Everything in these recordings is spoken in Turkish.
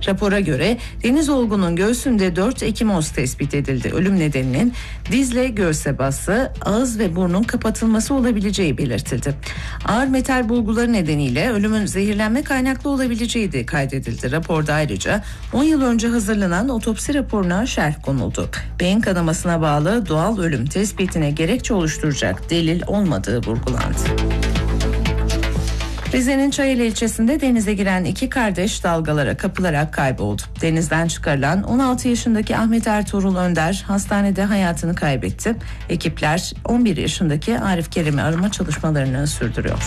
Rapora göre Deniz Olgun'un göğsünde 4 ekimoz tespit edildi. Ölüm nedeninin dizle göğse bası, ağız ve burnun kapatılması olabileceği belirtildi. Ağır metal bulguları nedeniyle ölümün zehirlenme kaynaklı olabileceği de kaydedildi. Raporda ayrıca 10 yıl önce hazırlanan otopsi raporuna şerh konuldu. Beyin kanamasına bağlı doğal ölüm tespitine gerekçe oluşturacak delil olmadığı vurgulandı. Rize'nin Çayeli ilçesinde denize giren 2 kardeş dalgalara kapılarak kayboldu. Denizden çıkarılan 16 yaşındaki Ahmet Ertuğrul Önder hastanede hayatını kaybetti. Ekipler 11 yaşındaki Arif Kerim'i arama çalışmalarını sürdürüyor.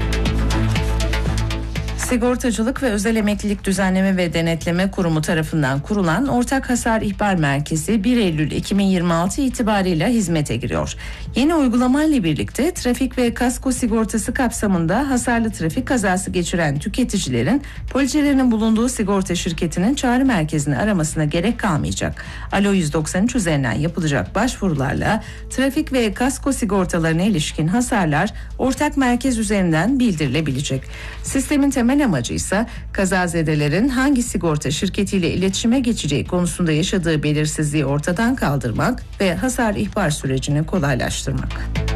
Sigortacılık ve Özel Emeklilik Düzenleme ve Denetleme Kurumu tarafından kurulan Ortak Hasar İhbar Merkezi 1 Eylül 2026 itibarıyla hizmete giriyor. Yeni uygulamayla birlikte trafik ve kasko sigortası kapsamında hasarlı trafik kazası geçiren tüketicilerin poliçelerinin bulunduğu sigorta şirketinin çağrı merkezini aramasına gerek kalmayacak. Alo 193 üzerinden yapılacak başvurularla trafik ve kasko sigortalarına ilişkin hasarlar ortak merkez üzerinden bildirilebilecek. Sistemin temel amacı ise kazazedelerin hangi sigorta şirketiyle iletişime geçeceği konusunda yaşadığı belirsizliği ortadan kaldırmak ve hasar ihbar sürecini kolaylaştırmak.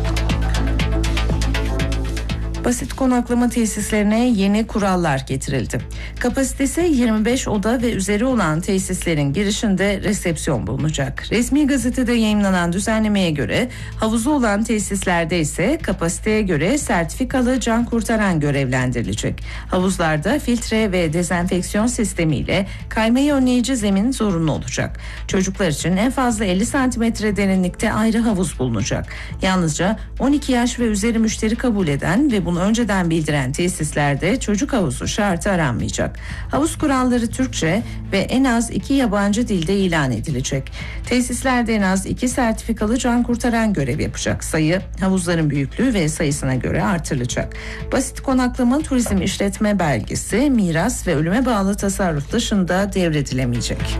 Basit konaklama tesislerine yeni kurallar getirildi. Kapasitesi 25 oda ve üzeri olan tesislerin girişinde resepsiyon bulunacak. Resmi gazetede yayımlanan düzenlemeye göre havuzu olan tesislerde ise kapasiteye göre sertifikalı can kurtaran görevlendirilecek. Havuzlarda filtre ve dezenfeksiyon sistemiyle kaymayı önleyici zemin zorunlu olacak. Çocuklar için en fazla 50 santimetre derinlikte ayrı havuz bulunacak. Yalnızca 12 yaş ve üzeri müşteri kabul eden ve bunu önceden bildiren tesislerde çocuk havuzu şartı aranmayacak. Havuz kuralları Türkçe ve en az 2 yabancı dilde ilan edilecek. Tesislerde en az 2 sertifikalı can kurtaran görev yapacak. Sayı havuzların büyüklüğü ve sayısına göre artırılacak. Basit konaklama turizm işletme belgesi, miras ve ölüme bağlı tasarruf dışında devredilemeyecek.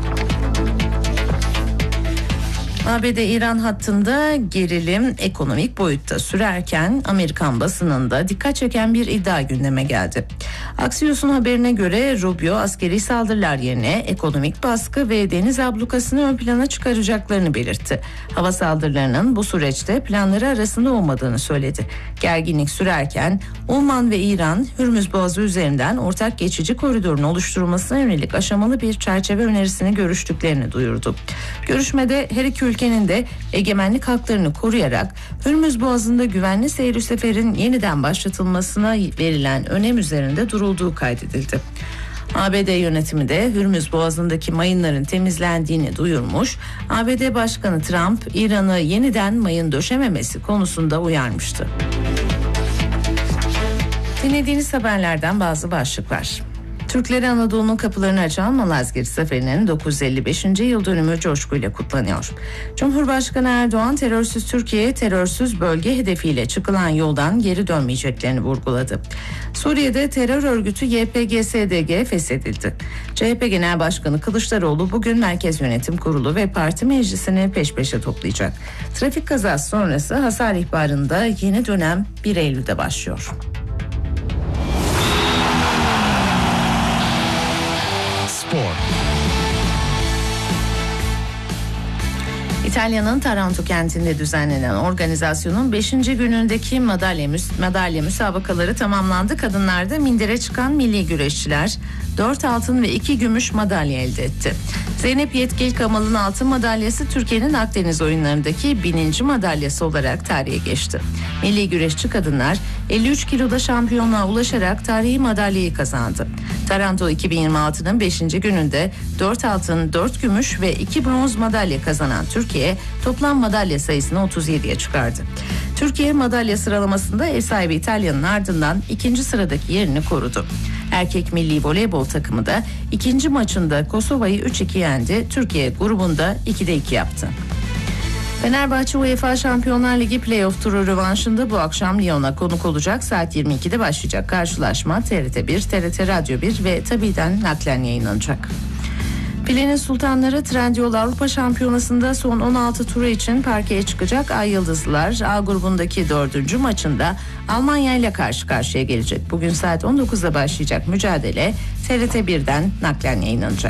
ABD-İran hattında gerilim ekonomik boyutta sürerken Amerikan basınında dikkat çeken bir iddia gündeme geldi. Axios'un haberine göre Rubio askeri saldırılar yerine ekonomik baskı ve deniz ablukasını ön plana çıkaracaklarını belirtti. Hava saldırılarının bu süreçte planları arasında olmadığını söyledi. Gerginlik sürerken Oman ve İran Hürmüz Boğazı üzerinden ortak geçici koridorun oluşturulmasına yönelik aşamalı bir çerçeve önerisini görüştüklerini duyurdu. Görüşmede her iki ülkenin de egemenlik haklarını koruyarak Hürmüz Boğazı'nda güvenli seyir seferin yeniden başlatılmasına verilen önem üzerinde durulduğu kaydedildi. ABD yönetimi de Hürmüz Boğazı'ndaki mayınların temizlendiğini duyurmuş, ABD Başkanı Trump İran'ı yeniden mayın döşememesi konusunda uyarmıştı. Dinlediğiniz haberlerden bazı başlıklar. Türkleri Anadolu'nun kapılarını açan Malazgirt Zaferi'nin 955. yıl dönümü coşkuyla kutlanıyor. Cumhurbaşkanı Erdoğan terörsüz Türkiye, terörsüz bölge hedefiyle çıkılan yoldan geri dönmeyeceklerini vurguladı. Suriye'de terör örgütü YPG-SDG feshedildi. CHP Genel Başkanı Kılıçdaroğlu bugün Merkez Yönetim Kurulu ve Parti Meclisi'ni peş peşe toplayacak. Trafik kazası sonrası hasar ihbarında yeni dönem 1 Eylül'de başlıyor. İtalya'nın Taranto kentinde düzenlenen organizasyonun 5. günündeki madalya müsabakaları tamamlandı. Kadınlarda mindere çıkan milli güreşçiler 4 altın ve 2 gümüş madalya elde etti. Zeynep Yetkil Kamal'ın altın madalyası Türkiye'nin Akdeniz oyunlarındaki 1000. madalyası olarak tarihe geçti. Milli güreşçi kadınlar 53 kiloda şampiyonluğa ulaşarak tarihi madalyayı kazandı. Taranto 2026'nın 5. gününde 4 altın, 4 gümüş ve 2 bronz madalya kazanan Türkiye toplam madalya sayısını 37'ye çıkardı. Türkiye madalya sıralamasında ev sahibi İtalya'nın ardından 2. sıradaki yerini korudu. Erkek milli voleybol takımı da 2. maçında Kosova'yı 3-2 yendi. Türkiye grubunda 2'de 2 yaptı. Fenerbahçe UEFA Şampiyonlar Ligi playoff turu rövanşında bu akşam Lyon'a konuk olacak. Saat 22'de başlayacak karşılaşma TRT1, TRT Radyo 1 ve TABİ'den naklen yayınlanacak. Filenin Sultanları Trendyol Avrupa Şampiyonası'nda son 16 turu için parkeye çıkacak. Ay Yıldızlılar A grubundaki 4. maçında Almanya ile karşı karşıya gelecek. Bugün saat 19'da başlayacak mücadele TRT1'den naklen yayınlanacak.